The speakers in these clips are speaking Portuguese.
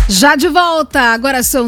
Já de volta, agora são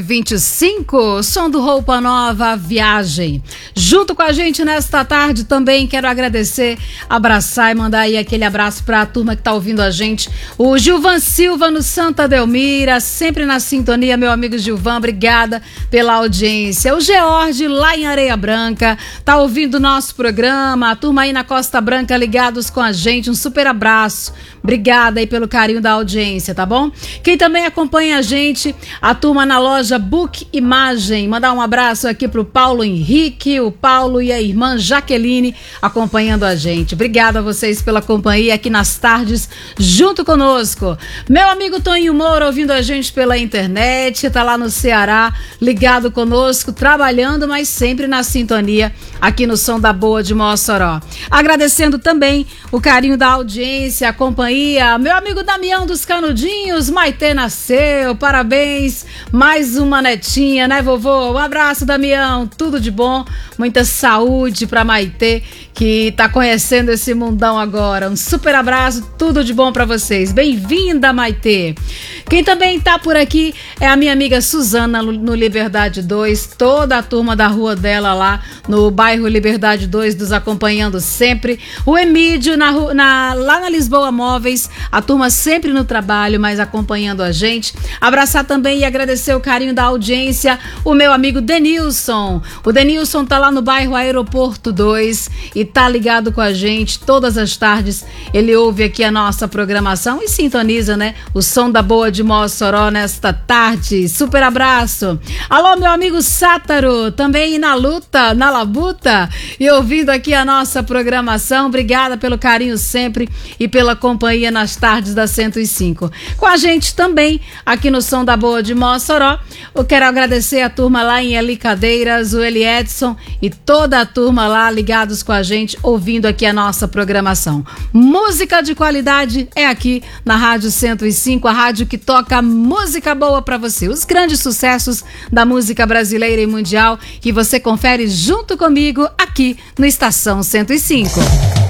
2h25, som do Roupa Nova, Viagem. Junto com a gente nesta tarde também quero agradecer, abraçar e mandar aí aquele abraço para a turma que tá ouvindo a gente. O Gilvan Silva no Santa Delmira, sempre na sintonia, meu amigo Gilvan, obrigada pela audiência. O George lá em Areia Branca, tá ouvindo o nosso programa, a turma aí na Costa Branca ligados com a gente, um super abraço. Obrigada aí pelo carinho da audiência, tá bom? Quem também acompanha a gente, a turma na loja Book Imagem. Mandar um abraço aqui pro Paulo Henrique, o Paulo e a irmã Jaqueline acompanhando a gente. Obrigada a vocês pela companhia aqui nas tardes, junto conosco. Meu amigo Toninho Moura ouvindo a gente pela internet, tá lá no Ceará, ligado conosco, trabalhando, mas sempre na sintonia aqui no Som da Boa de Mossoró. Agradecendo também o carinho da audiência, a companhia. Meu amigo Damião dos Canudinhos, Maitê nasceu, parabéns, mais uma netinha, né, vovô? Um abraço, Damião, tudo de bom, muita saúde pra Maitê, que tá conhecendo esse mundão agora. Um super abraço, tudo de bom pra vocês. Bem-vinda, Maitê. Quem também tá por aqui é a minha amiga Suzana no Liberdade 2, toda a turma da rua dela lá no bairro Liberdade 2 nos acompanhando sempre. O Emídio lá na Lisboa Móveis, a turma sempre no trabalho, mas acompanhando a gente. Abraçar também e agradecer o carinho da audiência, o meu amigo Denilson. O Denilson tá lá no bairro Aeroporto 2 e tá ligado com a gente todas as tardes. Ele ouve aqui a nossa programação e sintoniza, né, o Som da Boa de Mossoró nesta tarde. Super abraço. Alô, meu amigo Sátaro, também na luta, na labuta e ouvindo aqui a nossa programação. Obrigada pelo carinho sempre e pela companhia nas tardes da 105. Com a gente também aqui no Som da Boa de Mossoró, eu quero agradecer a turma lá em Eli Cadeiras, o Eli Edson e toda a turma lá ligados com a gente, ouvindo aqui a nossa programação. Música de qualidade é aqui na Rádio 105, a rádio que toca música boa pra você. Os grandes sucessos da música brasileira e mundial que você confere junto comigo aqui no Estação 105.